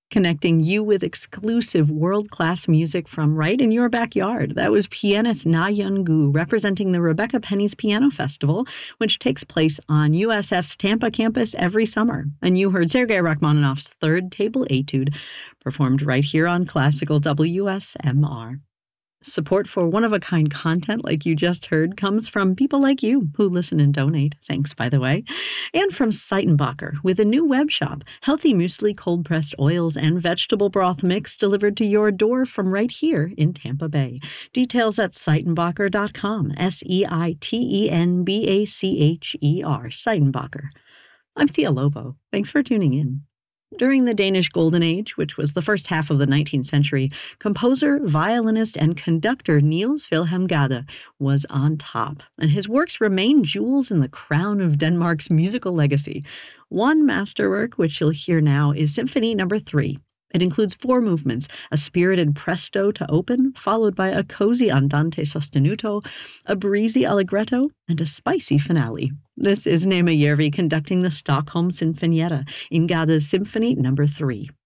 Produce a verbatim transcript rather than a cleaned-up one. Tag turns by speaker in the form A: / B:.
A: connecting you with exclusive world-class music from right in your backyard. That was pianist Na Young-gu representing the Rebecca Penny's Piano Festival, which takes place on U S F's Tampa campus every summer. And you heard Sergei Rachmaninoff's Third Table Etude, performed right here on Classical W S M R. Support for one-of-a-kind content like you just heard comes from people like you who listen and donate. Thanks, by the way. And from Seitenbacher with a new web shop, healthy muesli, cold-pressed oils, and vegetable broth mix delivered to your door from right here in Tampa Bay. Details at seitenbacher dot com, S E I T E N B A C H E R, Seitenbacher. I'm Thea Lobo. Thanks for tuning in. During the Danish Golden Age, which was the first half of the nineteenth century, composer, violinist, and conductor Niels Wilhelm Gade was on top, and his works remain jewels in the crown of Denmark's musical legacy. One masterwork, which you'll hear now, is Symphony Number Three. It includes four movements, a spirited presto to open, followed by a cozy andante sostenuto, a breezy allegretto, and a spicy finale. This is Nema Järvi conducting the Stockholm Sinfonietta in Gade's Symphony Number Three.